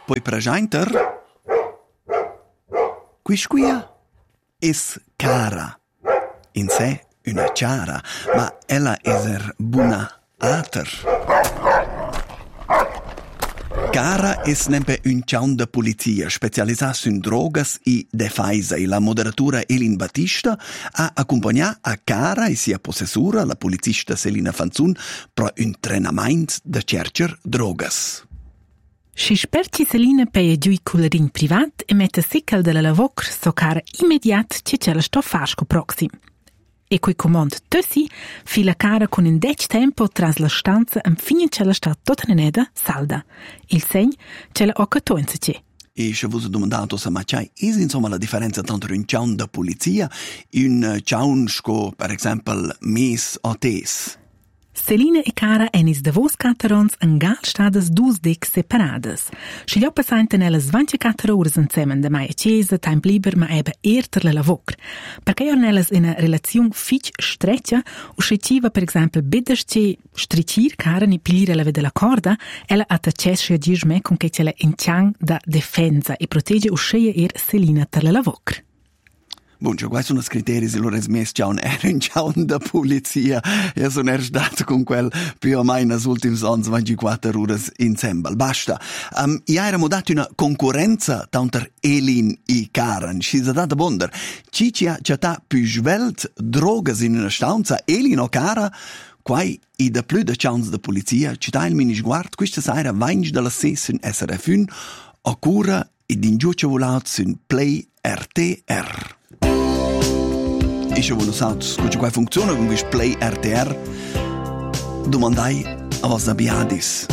Poi presenter quisquia es cara. In sé una ciara, ma ella eser buna ater. Cara es nempe un ciaun de polizia specialisat in drogas e defaisa e la moderatura Elin Battista ha accompagnato a Cara e sia possessura la polizista Selina Fanzun pro un trenament de cercer drogas. Si sperci Selina peia giui cularin privat e mette seccal de la lavocr so Cara immediat ce ce la sto fasco proxim. E quei comand tössi fila Cara con un dec tempo tras la stanza am fin ce la sta tota neneda salda. Il segn ce la occa toinzace. E se vos domandato se macciai is insomma la differenza tra un ciaun da polizia e un ciaun sco per esempio mes o tes. Selina e Cara enis de vos caterons en gal stadas dus dec separadas. Si gli oppasainten ellas 24 ores insieme da mai a chiesa, time liber, ma eba erter la lavocr. Perché erano ellas in una relazione fitch streccia, o sciva per esempio bedesce stricir Cara ni pilire la vede la corda, ella attacesce a dirme con che ce la inciang da difensa e protegge o sceia Selina ter la lavocr. Bunge, quali sono i criteri se loro smesso ciaun era un ciaun da polizia e sono stato con quel più o meno nas ultims 24 ore insieme. Basta. Ieri dato una concorrenza tra Elin e Karen. Si è data bonder. Ci ha più svelt drogas in una stanza, Elin o Cara, quai i da più da ciauns da polizia, ci dà il mini sguard, questa sera vainge dalla sessa in SRF1, o cura ed in giuce volato in Play RTR. E se voi non sapete come funziona con questo Play RTR, domandai a vostra biadis.